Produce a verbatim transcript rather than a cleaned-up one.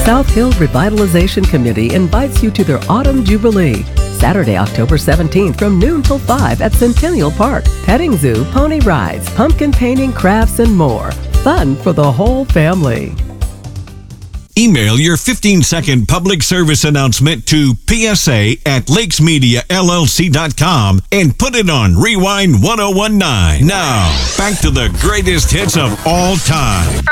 South Hill Revitalization Committee invites you to their Autumn Jubilee, Saturday, October seventeenth from noon till five at Centennial Park. Petting zoo, pony rides, pumpkin painting, crafts, and more. Fun for the whole family. Email your fifteen second public service announcement to P S A at lakes media L L C dot com and put it on Rewind ten nineteen. Now, back to the greatest hits of all time.